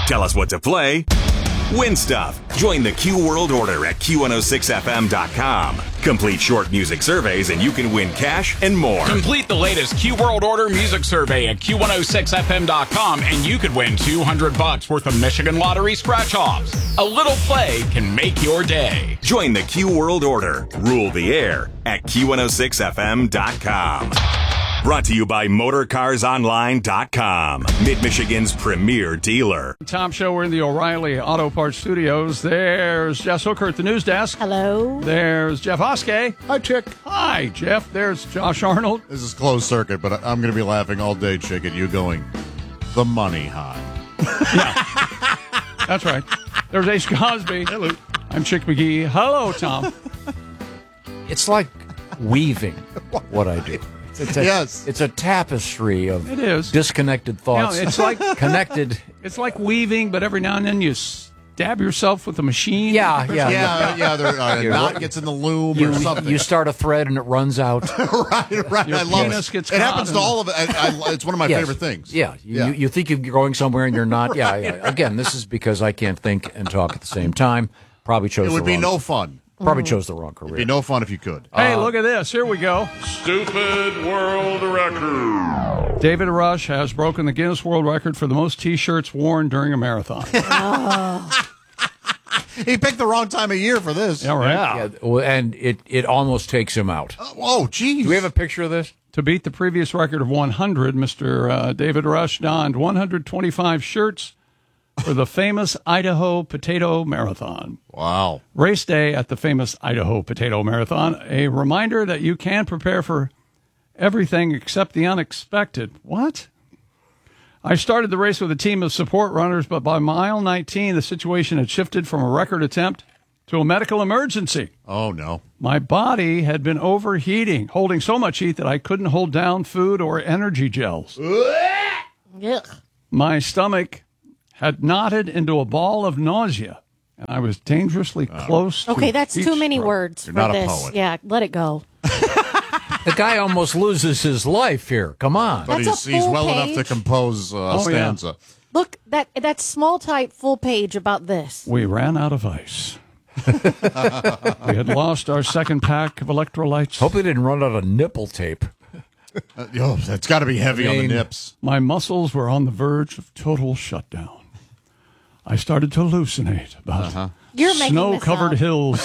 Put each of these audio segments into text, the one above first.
Tell us what to play. Win stuff. Join the Q World Order at Q106FM.com. Complete short music surveys and you can win cash and more. Complete the latest Q World Order music survey at Q106FM.com and you could win $200 worth of Michigan Lottery scratch-offs. A little play can make your day. Join the Q World Order. Rule the air at Q106FM.com. Brought to you by MotorCarsOnline.com, Mid-Michigan's premier dealer. Tom Show, we're in the O'Reilly Auto Parts Studios. There's Jess Hooker at the news desk. Hello. There's Jeff Hoske. Hi, Chick. Hi, Jeff. There's Josh Arnold. This is closed circuit, but I'm going to be laughing all day, Chick, at you going, the money high. Yeah, that's right. There's Ace Cosby. Hello. I'm Chick McGee. Hello, Tom. It's like weaving what I do. Yes. It's a tapestry of It is. disconnected thoughts. You know, it's like connected. It's like weaving, but every now and then you stab yourself with a machine. Yeah. A knot gets in the loom or something. You start a thread and it runs out. right. Your I love penis it. gets It caught happens in to the- all of it. It's one of my Yes. favorite things. Yeah. You think you're going somewhere and you're not. Yeah. Again, this is because I can't think and talk at the same time. Probably chose It would the be wrong. no fun. Probably chose the wrong career. It'd be no fun if you could. Hey, look at this. Here we go. Stupid world record. David Rush has broken the Guinness World Record for the most T-shirts worn during a marathon. He picked the wrong time of year for this. Yeah, right. Yeah, well, and it almost takes him out. Oh, geez. Do we have a picture of this? To beat the previous record of 100, Mr. David Rush donned 125 shirts for the famous Idaho Potato Marathon. Wow. Race day at the famous Idaho Potato Marathon, a reminder that you can prepare for everything except the unexpected. What? I started the race with a team of support runners, but by mile 19, the situation had shifted from a record attempt to a medical emergency. Oh, no. My body had been overheating, holding so much heat that I couldn't hold down food or energy gels. Ugh. My stomach had knotted into a ball of nausea, and I was dangerously close to Okay, that's heat too many stroke. words You're for not a this. poet. Yeah, let it go. The guy almost loses his life here. Come on. But That's he's a full well enough page. to compose a yeah. stanza. Look, that small type full page about this. We ran out of ice. We had lost our second pack of electrolytes. Hope they didn't run out of nipple tape. That's got to be heavy on the nips. My muscles were on the verge of total shutdown. I started to hallucinate about You're making snow-covered this up. hills.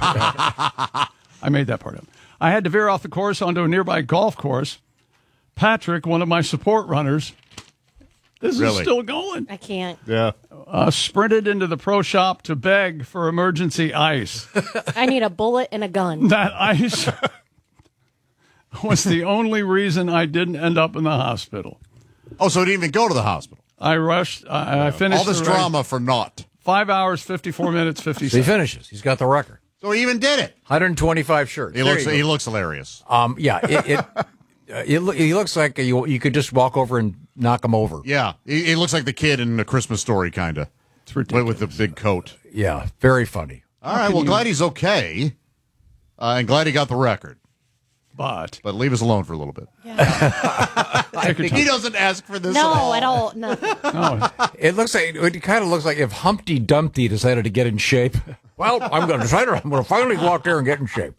I made that part up. I had to veer off the course onto a nearby golf course. Patrick, one of my support runners, this is Really? still going, I can't. Yeah. sprinted into the pro shop to beg for emergency ice. I need a bullet and a gun. That ice was the only reason I didn't end up in the hospital. Oh, so he didn't even go to the hospital. I rushed. I finished All this the race. drama for naught. 5 hours, 54 minutes, 50 So he seconds. finishes. He's got the record. So he even did it. 125 shirts. He There looks. you go. He looks hilarious. Yeah, he looks like you could just walk over and knock him over. Yeah, he looks like the kid in A Christmas Story, kind of. It's ridiculous. With the big coat. Yeah, very funny. All right. Well, glad he's okay, and glad he got the record. But But leave us alone for a little bit. take your He time. doesn't ask for this. No, at all. No. No, It kind of looks like if Humpty Dumpty decided to get in shape. Well, I'm going to finally go out there and get in shape.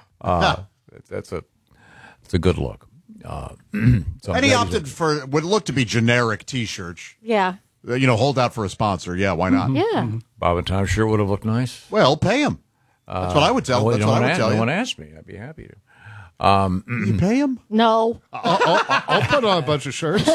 It's a good look. So I'm And he glad opted for what looked to be generic T-shirts. Yeah. Hold out for a sponsor. Yeah, why not? Yeah. Bob and Tom sure would have looked nice. Well, pay him. That's what I would tell. That's what I would tell No you. one asked me. I'd be happy to. You pay him? No. I'll put on a bunch of shirts.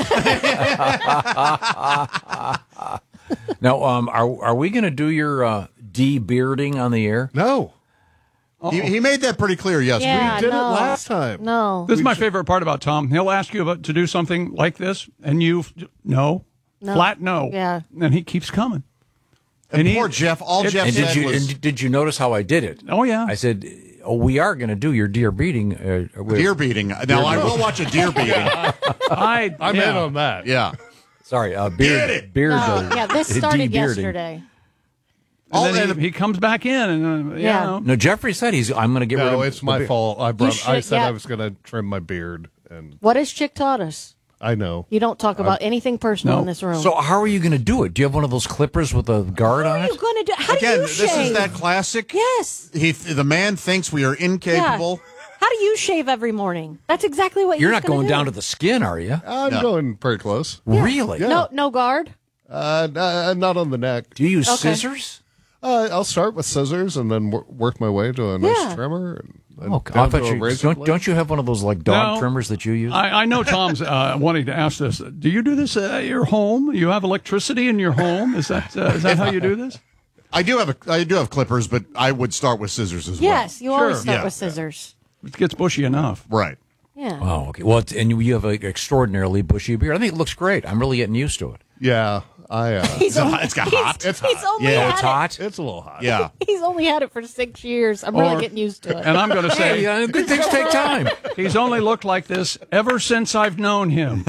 Now, are we going to do your de-bearding on the air? No. He made that pretty clear yesterday. Yeah, We did no. it last time. No. this is my favorite part about Tom. He'll ask you to do something like this, and you no, flat no. Yeah. And he keeps coming. And he- poor Jeff. All Jeff And said was did you notice how I did it? Oh, yeah. I said, we are going to do your deer beating. deer beating. Now, I will watch a deer beating. I'm in on that. Yeah. Sorry, Get beard. it! Beard. No. Yeah, this started de-bearding. yesterday. And then he comes back in, and Yeah. you know. No, Jeffrey said I'm going to get rid of. No, it's my the beard. fault. I should- said yeah. I was going to trim my beard. And What has Chick taught us? I know. You don't talk about anything personal No. in this room. So how are you going to do it? Do you have one of those clippers with a guard How on are you it? going to do? How Again, do you this shave? is that classic. Yes. The man thinks we are incapable. Yeah. How do you shave every morning? That's exactly what You're he's not going gonna down do. to the skin, are you? I'm going pretty close. Really? No guard. Not on the neck. Do you use Okay. scissors? I'll start with scissors and then work my way to a nice Yeah. trimmer. And Oh, down I thought to a you razor don't you have one of those like dog No. trimmers that you use? I know Tom's wanting to ask this. Do you do this at your home? You have electricity in your home? Is that how you do this? I do have clippers, but I would start with scissors as Yes, you always Sure. start Yeah. with scissors. It gets bushy enough. well. Right. Yeah. Oh, okay. Well, and you have an extraordinarily bushy beard. I think it looks great. I'm really getting used to it. Yeah, It's got hot. It's He's hot. only Yeah, had It's it- hot. It's a little hot. Yeah. He's only had it for 6 years. I'm really Or- getting used to it. And I'm going to say Hey, good things take time. he's only looked like this ever since I've known him.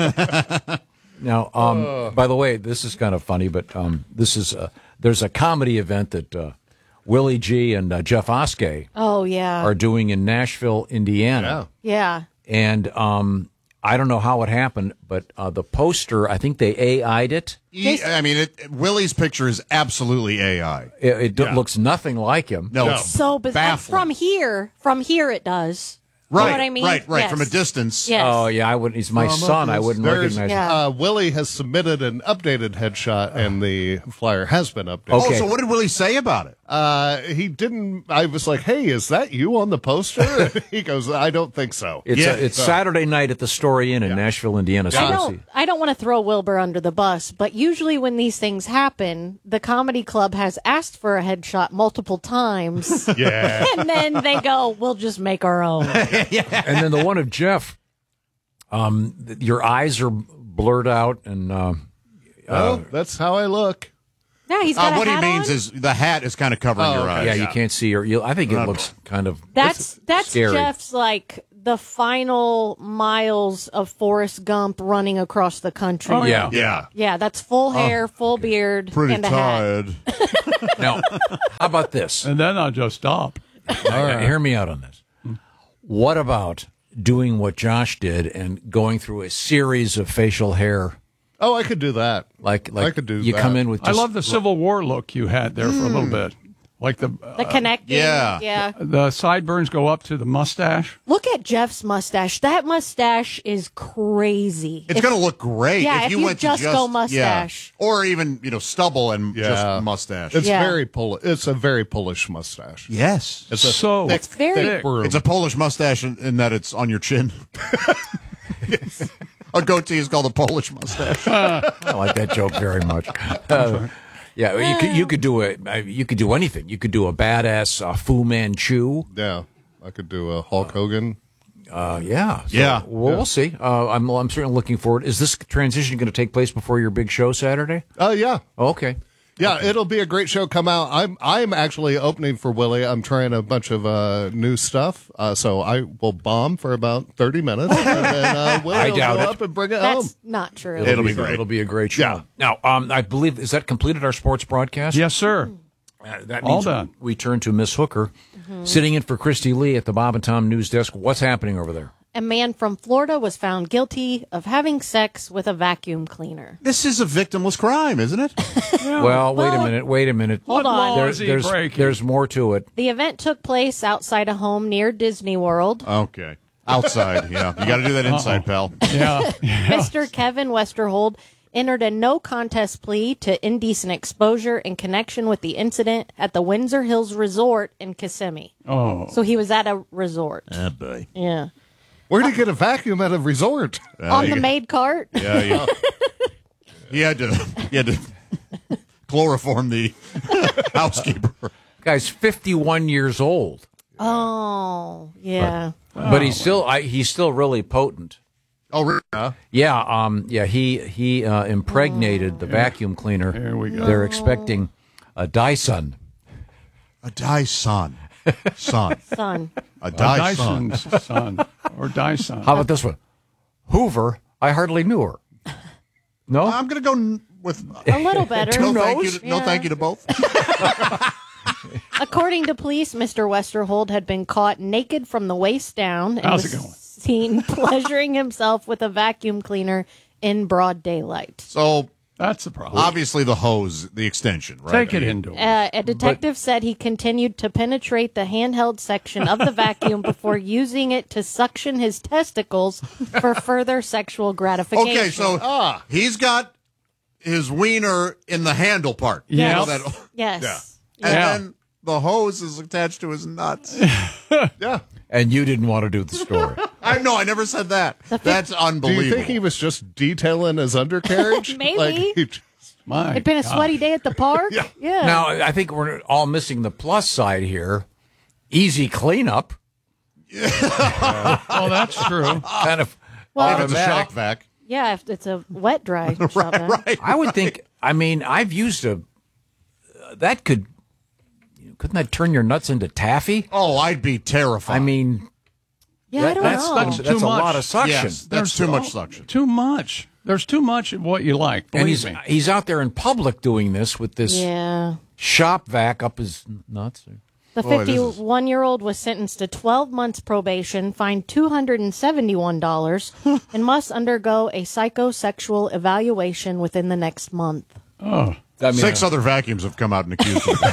Now, by the way, this is kind of funny, but this is there's a comedy event that Willie G and Jeff Oskey Oh yeah. are doing in Nashville, Indiana. Yeah. And I don't know how it happened, but the poster, I think they AI'd it. I mean, Willie's picture is absolutely AI. It looks nothing like him. No, No. it's So bizarre. baffling. From here it does. Right, You know what I mean? right. Yes. From a distance. Yes. Oh yeah, I wouldn't. He's my son. I wouldn't There's, recognize him. Yeah. Willie has submitted an updated headshot, and the flyer has been updated. Okay. Oh, so what did Willie say about it? He didn't. I was like, "Hey, is that you on the poster?" He goes, "I don't think so." It's Saturday night at the Story Inn in Nashville, Indiana. So we'll see. I don't want to throw Wilbur under the bus, but usually when these things happen, the comedy club has asked for a headshot multiple times, Yeah. and then they go, "We'll just make our own." And then the one of Jeff, your eyes are blurred out, and Well, that's how I look. Yeah, he's got a What he hat means on. is the hat is kind of covering your eyes. yeah, you can't see your. I think it looks kind of. That's scary. Jeff's like the final miles of Forrest Gump running across the country. Oh, yeah. Yeah. Yeah, that's full hair, full beard, Pretty and a hat. tired. Now, how about this? And then I'll just stop. Hear me out on this. What about doing what Josh did and going through a series of facial hair? Oh, I could do that. Like I could do you that. come in with. I Just, love the Civil War look you had there for a little bit. Like The connecting. yeah. the sideburns go up to the mustache. Look at Jeff's mustache. That mustache is crazy. It's going to look great Yeah, if if you you went just to just go mustache. Yeah. Or even, stubble and Yeah. just mustache. It's Yeah. very Polish. It's a very Polish mustache. yes. It's a So thick, very- thick broom. It's a Polish mustache in that it's on your chin. A goatee is called a Polish mustache. I like that joke very much. Yeah, you could do anything. You could do a badass Fu Manchu. Yeah, I could do a Hulk Hogan. Yeah, so, Yeah. Well, we'll see. I'm certainly looking forward. Is this transition going to take place before your big show Saturday? Yeah. Okay. Yeah, it'll be a great show. Come out. I'm actually opening for Willie. I'm trying a bunch of new stuff. So I will bomb for about 30 minutes, and then Willie will go doubt it. up and bring it home. That's not true. It'll be great. It'll be a great show. Yeah. Now, I believe is that completed our sports broadcast? yes, sir. That All means done. we turn to Miss Hooker, sitting in for Christy Lee at the Bob and Tom News Desk. What's happening over there? A man from Florida was found guilty of having sex with a vacuum cleaner. This is a victimless crime, isn't it? Well, wait a minute. Hold on. law is he There's breaking? more to it. The event took place outside a home near Disney World. Okay. Outside, yeah. You got to do that inside, pal. Yeah. Mr. Kevin Westerhold entered a no contest plea to indecent exposure in connection with the incident at the Windsor Hills Resort in Kissimmee. Oh. So he was at a resort. Ah, boy. Yeah. Where did he get a vacuum at a resort? On the maid cart. Yeah. He had to chloroform the housekeeper. Guy's 51 years old, Oh, yeah. but he's still really potent. Oh, really? Yeah, he impregnated the vacuum cleaner. Here we go. They're expecting a Dyson. A Dyson. Son. Son. A A Dyson. Dyson's son. Or Dyson. How about this one? Hoover, I hardly knew her. No? I'm going to go with A little better. no thank you. No Yeah. thank you to both. According to police, Mr. Westerhold had been caught naked from the waist down and How's was it going? seen pleasuring himself with a vacuum cleaner in broad daylight. So That's the problem. obviously the hose, the extension, right? Take it indoors. A detective said he continued to penetrate the handheld section of the vacuum before using it to suction his testicles for further sexual gratification. Okay, so he's got his wiener in the handle part. Yeah. So that- Yes. And Yeah. then the hose is attached to his nuts. Yeah. And you didn't want to do the story. I never said that. That's Do unbelievable. you think he was just detailing his undercarriage? Maybe. Like, he- My It'd been a God. sweaty day at the park. Yeah. Now, I think we're all missing the plus side here. Easy cleanup. Oh, that's true. Kind of Well, if it's a automatic. shock vac. Yeah, if it's a wet dry shop vac. Right. I would think, I mean, I've used that couldn't that turn your nuts into taffy? Oh, I'd be terrified. I mean, Yeah, I don't that's know. that's Too a much. lot of suction. yes, that's too much suction. Too much. There's too much of what you like. And Believe me. he's out there in public doing this with this Yeah. shop vac up his nuts. The Boy, this is- 51-year-old was sentenced to 12 months probation, fined $271, and must undergo a psychosexual evaluation within the next month. Oh, I mean, 6 other vacuums have come out and accused him.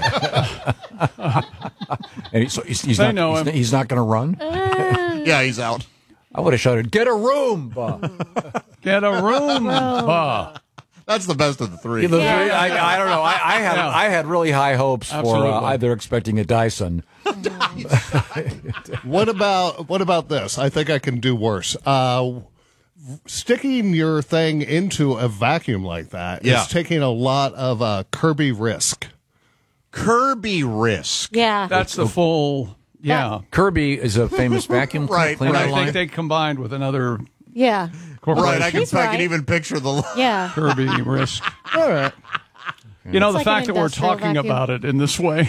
and so he's They not, know him. he's not going to run. Yeah, he's out. I would have shouted, "Get a room!" get a room. That's the best of the three. I don't know. I had really high hopes Absolutely. for either expecting a Dyson. what about this? I think I can do worse. Sticking your thing into a vacuum like that Yeah. is taking a lot of Kirby risk. Kirby Risk. Yeah. That's the full. Yeah. Kirby is a famous vacuum Right, cleaner And I line. think they combined with another yeah. corporation. Right, I He's can right. even picture the. Yeah. Kirby risk. All right. You know, It's the like fact an that we're industrial talking vacuum. about it in this way.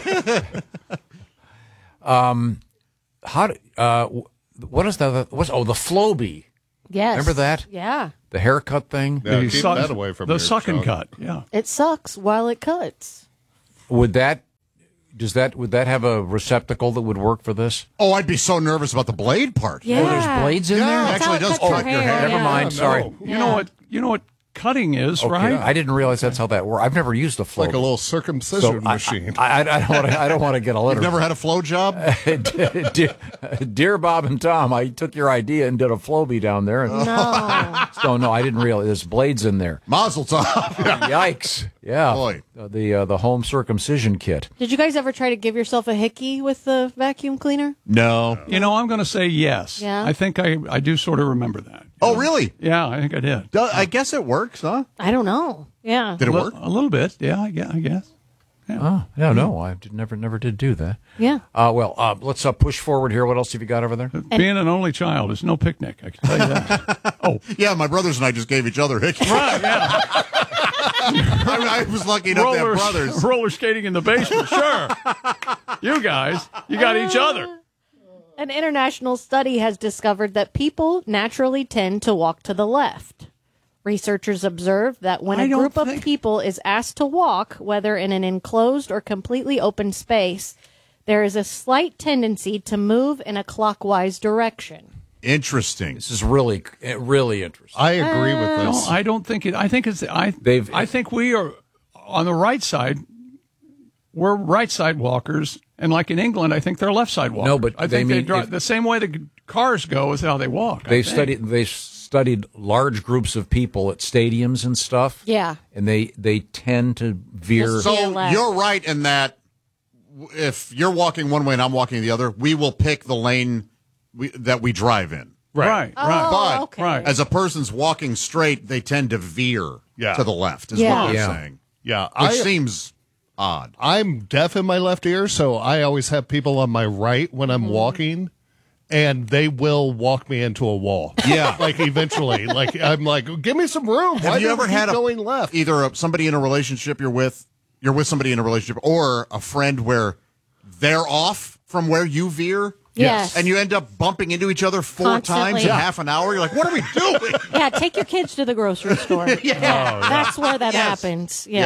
What is that? The Flowbee. Yes. Remember that? Yeah. The haircut thing? Yeah, The keep suck- that away from the your suck and junk. cut. Yeah. It sucks while it cuts. Would that have a receptacle that would work for this? Oh, I'd be so nervous about the blade part. Yeah. Oh, there's blades in Yeah. there? It That's how actually it does cuts cut your hair. Never yeah. mind. Sorry. You know what cutting is, Okay, right? I didn't realize that's how that works. I've never used a Flowbee. Like a little circumcision machine. I don't want to get a letter. You've never had a flow job? Dear Bob and Tom, I took your idea and did a Flowbee down there. And, No. no, I didn't realize there's blades in there. Mazel tov. Yikes! Yeah, Boy. the home circumcision kit. Did you guys ever try to give yourself a hickey with the vacuum cleaner? No. You know, I'm going to say yes. Yeah? I think I do sort of remember that. Oh, really? Yeah, I think I did. I guess it works, huh? I don't know. Yeah. Did it work? A little bit. Yeah, I guess. Oh, yeah, no, I never did do that. Yeah. Let's push forward here. What else have you got over there? Being an only child is no picnic, I can tell you that. Oh, Yeah, my brothers and I just gave each other hickeys. right, yeah. I was lucky enough to have brothers. Roller skating in the basement, sure. You guys, you got each other. An international study has discovered that people naturally tend to walk to the left. Researchers observed that when I a don't group of think- people is asked to walk, whether in an enclosed or completely open space, there is a slight tendency to move in a clockwise direction. Interesting. This is really interesting. I agree with No, this. I don't think it. I think it's. I think we are on the right side. We're right side walkers, and like in England, I think they're left side walkers. No, but I they think they mean drive if- the same way the cars go is how they walk. They studied large groups of people at stadiums and stuff. Yeah. And they tend to veer. Just So Yeah, left. you're right in that if you're walking one way and I'm walking the other, we will pick the lane that we drive in. Right. But okay. Right. as a person's walking straight, they tend to veer Yeah. to the left, is Yeah. what you're Yeah. saying. Yeah, Which seems odd. I'm deaf in my left ear, so I always have people on my right when I'm walking, and they will walk me into a wall. Yeah. like eventually, like I'm like, give me some room. Why Have you do ever we keep had going left? either somebody in a relationship you're with somebody in a relationship, or a friend where they're off from where you veer? Yes. And you end up bumping into each other 4 Constantly. times in Yeah. half an hour. You're like, what are we doing? Yeah, take your kids to the grocery store. Yeah. That's where that Yes. happens. Yeah. Yeah.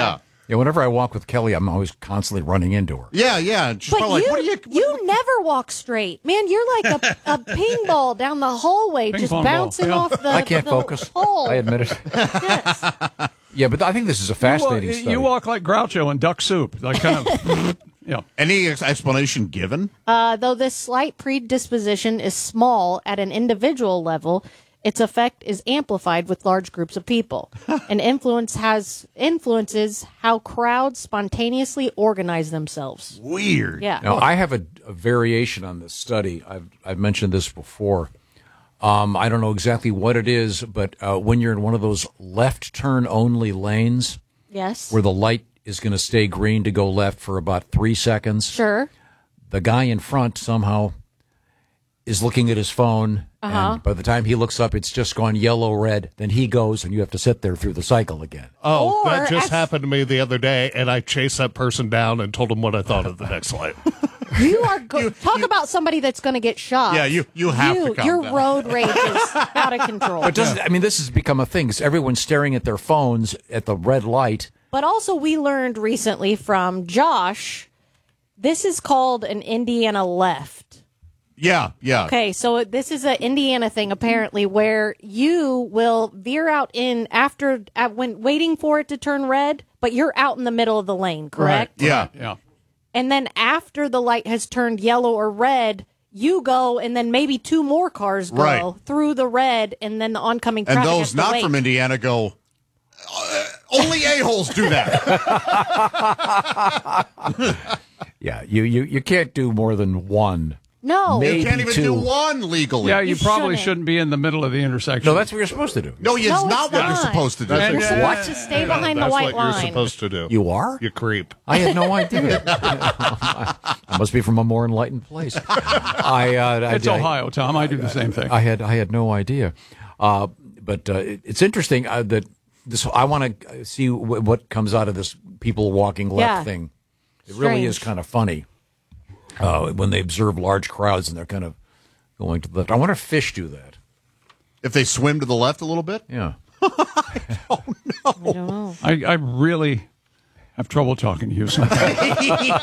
Yeah, whenever I walk with Kelly, I'm always constantly running into her. Yeah, yeah. She's But probably you, like, what are you never walk straight. Man, you're like a ping ball down the hallway, Ping just pong ball, bouncing yeah. off the I can't the focus. Hole. I admit it. Yes. Yeah, but I think this is a fascinating study. You walk like Groucho in Duck Soup, like kind of. Yeah. Any explanation given? Though this slight predisposition is small at an individual level, its effect is amplified with large groups of people, and influences how crowds spontaneously organize themselves. Weird. Yeah. Now, I have a variation on this study. I've mentioned this before. I don't know exactly what it is, but when you're in one of those left turn only lanes Yes. where the light is going to stay green to go left for about 3 seconds, Sure. the guy in front somehow is looking at his phone, and by the time he looks up, it's just gone yellow, red. Then he goes, and you have to sit there through the cycle again. Oh, Or that just as- happened to me the other day, and I chased that person down and told him what I thought of the next light. You are talk about somebody that's going to get shot. Yeah, you have to calm Your down. road rage is out of control. But I mean, this has become a thing. 'Cause everyone's staring at their phones at the red light. But also, we learned recently from Josh, this is called an Indiana left. Yeah, yeah. Okay, so this is an Indiana thing apparently, where you will veer out in when waiting for it to turn red, but you're out in the middle of the lane, correct? Yeah. Yeah. And then after the light has turned yellow or red, you go, and then maybe two more cars go Right. through the red, and then the oncoming And traffic has those to not wait. from Indiana go, only a-holes do that. Yeah, you can't do more than one. No, Maybe You can't even two. do one legally. Yeah, you probably shouldn't. shouldn't be in the middle of the intersection. No, that's what you're supposed to do. No, it's No, not it's what you're not. supposed to do. That's And- exactly- What? to stay behind the That's white what line. you're supposed to do. You are? You creep. I had no idea. I must be from a more enlightened place. It's Ohio, Tom. I do the same thing. I had no idea. But it's interesting that this. I want to see what comes out of this people walking left Yeah. thing. It really is Strange. kind of funny when they observe large crowds and they're kind of going to the left. I wonder if fish do that. If they swim to the left a little bit? Yeah. I don't know. I really have trouble talking to you sometimes.